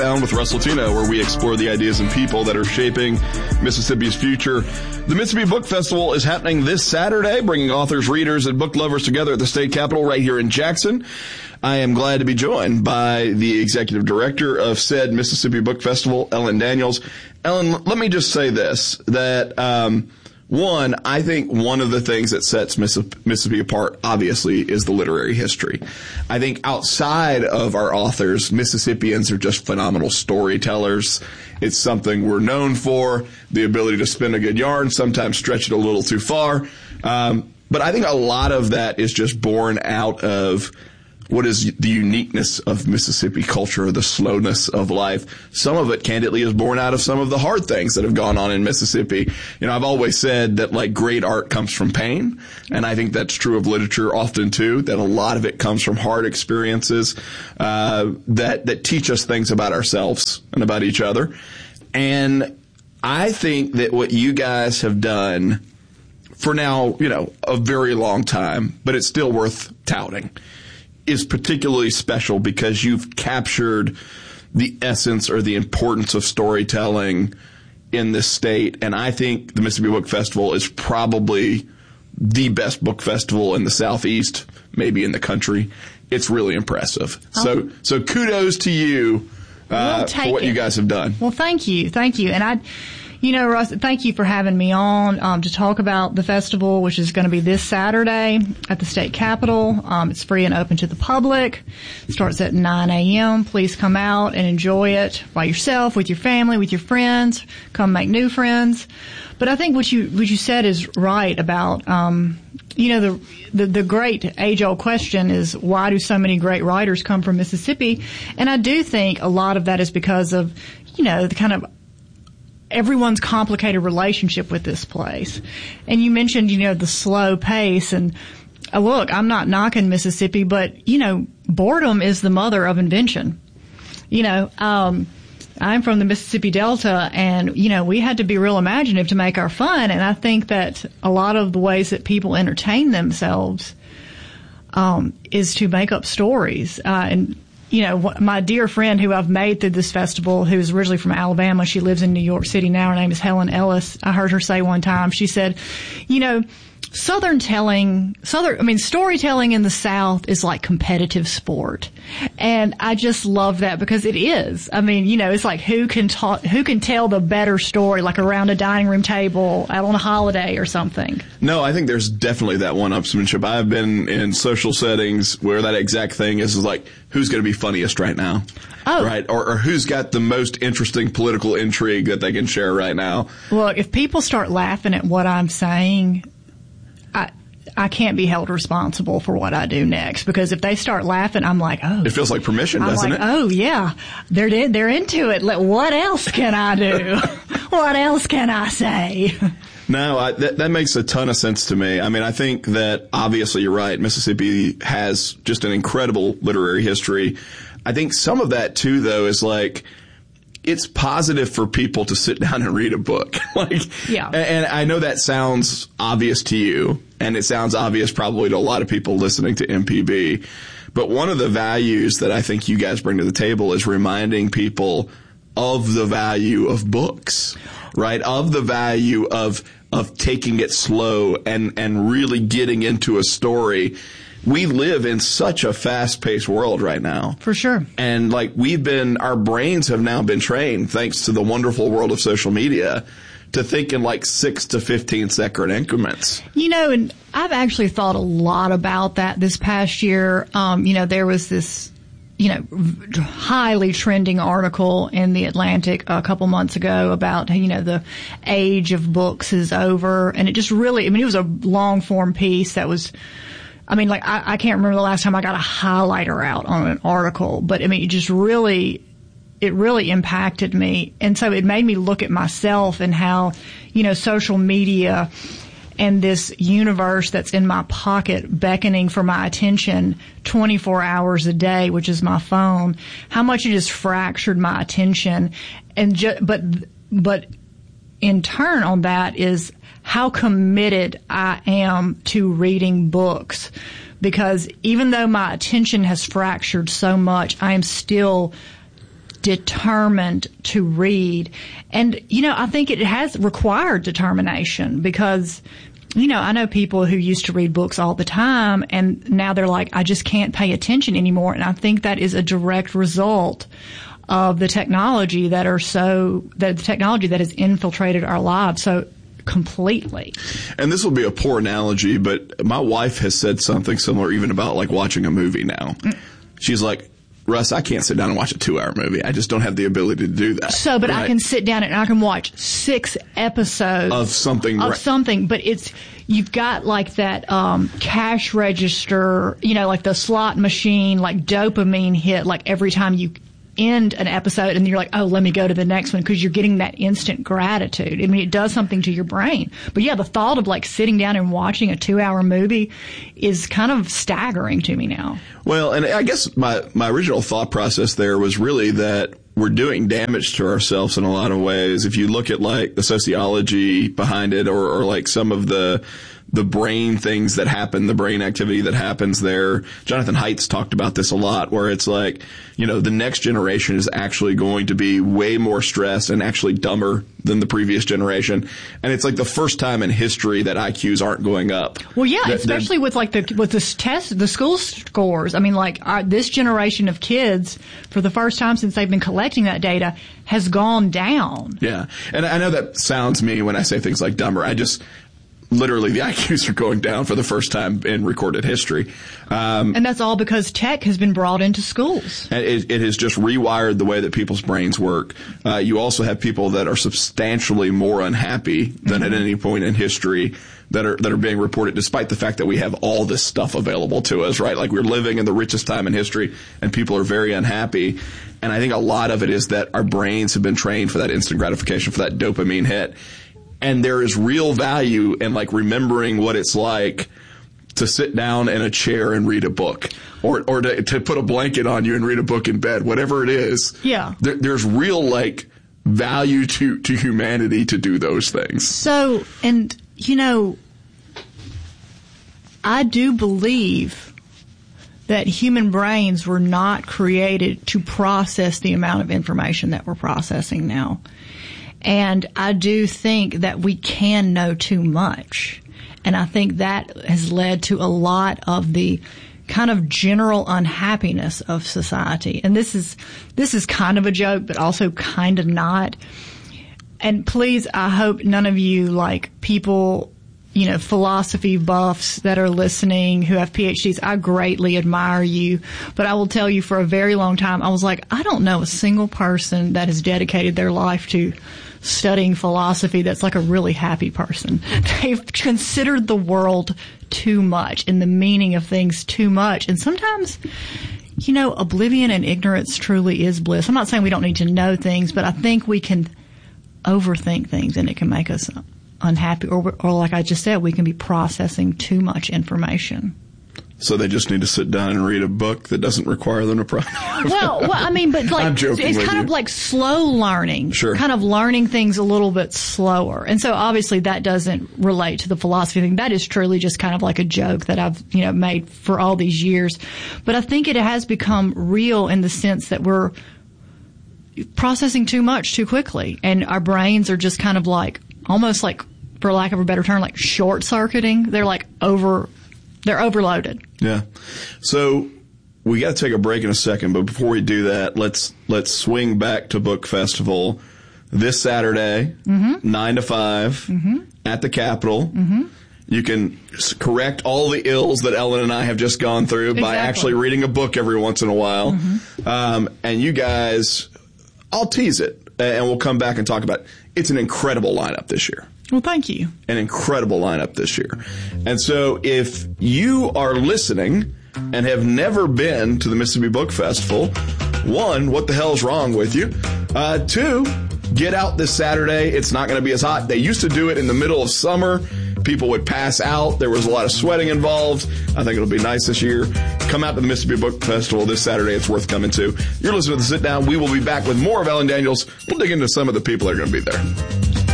Down with Russell Tino, where we explore the ideas and people that are shaping Mississippi's future. The Mississippi Book Festival is happening this Saturday, bringing authors, readers, and book lovers together at the state capitol right here in Jackson. I am glad to be joined by the executive director of said Mississippi Book Festival, Ellen Daniels. Ellen, let me just say this, that one, I think one of the things that sets Mississippi apart, obviously, is the literary history. I think outside of our authors, Mississippians are just phenomenal storytellers. It's something we're known for, the ability to spin a good yarn, sometimes stretch it a little too far. But I think a lot of that is just born out of what is the uniqueness of Mississippi culture, the slowness of life. Some of it, candidly, is born out of some of the hard things that have gone on in Mississippi. You know, I've always said that, like, great art comes from pain, and I think that's true of literature often, too, that a lot of it comes from hard experiences that teach us things about ourselves and about each other. And I think that what you guys have done for now, you know, a very long time, but it's still worth touting, is particularly special because you've captured the essence or the importance of storytelling in this state. And I think the Mississippi Book Festival is probably the best book festival in the Southeast, maybe in the country. It's really impressive. So kudos to you for what you guys have done. Well, thank you. And Russ, thank you for having me on to talk about the festival, which is going to be this Saturday at the state capitol. It's free and open to the public. It starts at 9 a.m. Please come out and enjoy it by yourself, with your family, with your friends. Come make new friends. But I think what you said is right about the great age-old question is, why do so many great writers come from Mississippi? And I do think a lot of that is because of the kind of everyone's complicated relationship with this place. And you mentioned, the slow pace. And look, I'm not knocking Mississippi, but, boredom is the mother of invention. I'm from the Mississippi Delta, and, we had to be real imaginative to make our fun. And I think that a lot of the ways that people entertain themselves is to make up stories. My dear friend who I've made through this festival, who is originally from Alabama, she lives in New York City now. Her name is Helen Ellis. I heard her say one time, she said, storytelling in the South is like competitive sport. And I just love that because it is. I mean, it's like who can tell the better story, like around a dining room table out on a holiday or something. No, I think there's definitely that one-upsmanship. I've been in social settings where that exact thing is like, who's going to be funniest right now? Oh. Right? Or who's got the most interesting political intrigue that they can share right now? Well, if people start laughing at what I'm saying, I can't be held responsible for what I do next, because if they start laughing, I'm like, oh. It feels like permission, doesn't it? Oh, yeah. They're into it. What else can I do? What else can I say? No, that makes a ton of sense to me. I mean, I think that obviously you're right. Mississippi has just an incredible literary history. I think some of that, too, though, is like, it's positive for people to sit down and read a book. Yeah. And I know that sounds obvious to you, and it sounds obvious probably to a lot of people listening to MPB. But one of the values that I think you guys bring to the table is reminding people of the value of books, right? Of the value of taking it slow and really getting into a story. We live in such a fast-paced world right now. For sure. And our brains have now been trained, thanks to the wonderful world of social media, to think in 6 to 15 second increments. And I've actually thought a lot about that this past year. There was this, highly trending article in The Atlantic a couple months ago about, the age of books is over. And it just really, it was a long form piece that was, I can't remember the last time I got a highlighter out on an article, but it just really, it really impacted me. And so it made me look at myself and how, social media and this universe that's in my pocket beckoning for my attention 24 hours a day, which is my phone, how much it has fractured my attention. And but in turn on that is how committed I am to reading books, because even though my attention has fractured so much, I am still determined to read. And, I think it has required determination because, I know people who used to read books all the time and now they're like, I just can't pay attention anymore. And I think that is a direct result of the technology that has infiltrated our lives so completely. And this will be a poor analogy, but my wife has said something similar even about like watching a movie now. She's like, Russ, I can't sit down and watch a 2-hour movie. I just don't have the ability to do that. So, but right? I can sit down and I can watch 6 episodes of something. But you've got like that cash register, like the slot machine, like dopamine hit, like every time you end an episode and you're like, oh, let me go to the next one because you're getting that instant gratitude. I mean, it does something to your brain. But yeah, the thought of like sitting down and watching a 2-hour movie is kind of staggering to me now. Well, and I guess my original thought process there was really that we're doing damage to ourselves in a lot of ways. If you look at like the sociology behind it or like some of the brain things that happen, the brain activity that happens there. Jonathan Haidt's talked about this a lot, where it's like, the next generation is actually going to be way more stressed and actually dumber than the previous generation. And it's like the first time in history that IQs aren't going up. Well, yeah, especially with like with this test, the school scores. I mean, like this generation of kids, for the first time since they've been collecting that data, has gone down. Yeah. And I know that sounds mean when I say things like dumber. Literally, the IQs are going down for the first time in recorded history. And that's all because tech has been brought into schools. And it has just rewired the way that people's brains work. You also have people that are substantially more unhappy than at any point in history that are being reported, despite the fact that we have all this stuff available to us, right? Like we're living in the richest time in history and people are very unhappy. And I think a lot of it is that our brains have been trained for that instant gratification, for that dopamine hit. And there is real value in like remembering what it's like to sit down in a chair and read a book or to put a blanket on you and read a book in bed, whatever it is. Yeah. There's real like value to humanity to do those things. So, and I do believe that human brains were not created to process the amount of information that we're processing now. And I do think that we can know too much. And I think that has led to a lot of the kind of general unhappiness of society. And this is kind of a joke, but also kind of not. And please, I hope none of you like people, philosophy buffs that are listening who have PhDs. I greatly admire you, but I will tell you for a very long time, I was like, I don't know a single person that has dedicated their life to studying philosophy that's like a really happy person. They've considered the world too much and the meaning of things too much. And sometimes, oblivion and ignorance truly is bliss. I'm not saying we don't need to know things, but I think we can overthink things and it can make us unhappy. Or like I just said, we can be processing too much information. So they just need to sit down and read a book that doesn't require them to process. Well, I mean, but like, I'm joking it's with kind you. of like slow learning. Sure. Kind of learning things a little bit slower. And so obviously that doesn't relate to the philosophy thing. That is truly just kind of like a joke that I've, made for all these years. But I think it has become real in the sense that we're processing too much too quickly. And our brains are just kind of like, almost like, for lack of a better term, like short-circuiting. They're like they're overloaded. Yeah. So we got to take a break in a second, but before we do that, let's swing back to Book Festival this Saturday, 9 to 5 at the Capitol. You can correct all the ills that Ellen and I have just gone through by actually reading a book every once in a while. And you guys, I'll tease it and we'll come back and talk about it. It's an incredible lineup this year. Well, thank you. An incredible lineup this year. And so if you are listening and have never been to the Mississippi Book Festival, 1, what the hell's wrong with you? 2, get out this Saturday. It's not going to be as hot. They used to do it in the middle of summer. People would pass out. There was a lot of sweating involved. I think it'll be nice this year. Come out to the Mississippi Book Festival this Saturday. It's worth coming to. You're listening to The Sit Down. We will be back with more of Ellen Daniels. We'll dig into some of the people that are going to be there.